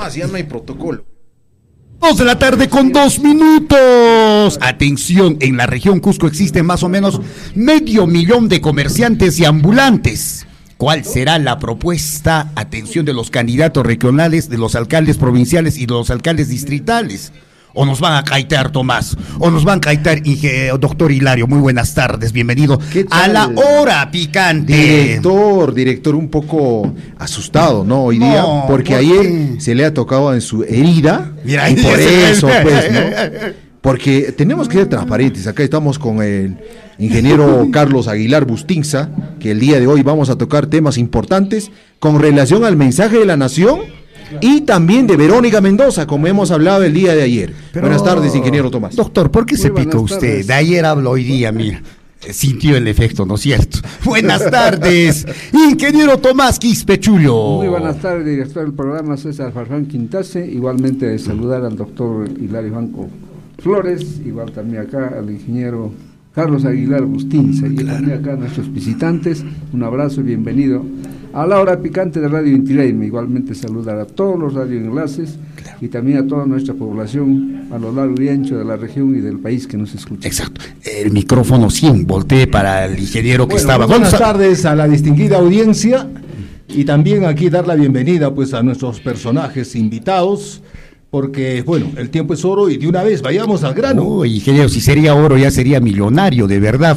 Tomás, ya no hay protocolo. 2 de la tarde con 2 minutos. Atención, en la región Cusco existen más o menos 500,000 de comerciantes y ambulantes. ¿Cuál será la propuesta? Atención, de los candidatos regionales, de los alcaldes provinciales y de los alcaldes distritales. ¿O nos van a caitear, Tomás? ¿O nos van a caitear, doctor Hilario? Muy buenas tardes, bienvenido a la hora picante. Director, un poco asustado, ¿no? Hoy día, porque ayer se le ha tocado en su herida. Mira, y por eso, pues, ¿no? Porque tenemos que ser transparentes. Acá estamos con el ingeniero Carlos Aguilar Bustinza, que el día de hoy vamos a tocar temas importantes con relación al mensaje de la nación. Y también de Verónica Mendoza, como hemos hablado el día de ayer. Buenas tardes, ingeniero Tomás. Doctor, ¿por qué se pica usted? De ayer hablo, hoy día, mira. Sintió el efecto, ¿no es cierto? Buenas tardes, ingeniero Tomás Quispechullo. Muy buenas tardes, director del programa César Farfán Quintase. Igualmente saludar al doctor Hilario Banco Flores, igual también acá al ingeniero Carlos Aguilar Bustinza, y también acá a nuestros visitantes. Un abrazo y bienvenido a la hora picante de Radio Inti Raymi. Igualmente saludar a todos los radioenlaces y también a toda nuestra población a lo largo y ancho de la región y del país que nos escucha. Exacto. El micrófono 100, volteé para el ingeniero que estaba. Buenas tardes a la distinguida audiencia y también aquí dar la bienvenida pues a nuestros personajes invitados. Porque, bueno, el tiempo es oro y de una vez vayamos al grano. Uy, ingeniero, si sería oro ya sería millonario, de verdad.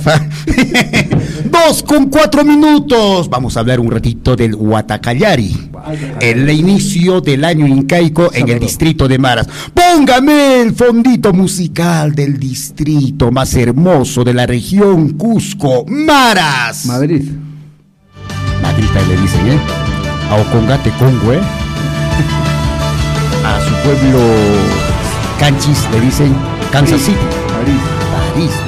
2:04 minutos. Vamos a hablar un ratito del Huatacallari, el inicio del año incaico en el distrito de Maras. Póngame el fondito musical del distrito más hermoso de la región Cusco, Maras. Madrid. Madrid, ahí le dicen, a Ocongate Congo, a su pueblo Canchis le dicen Kansas City. París.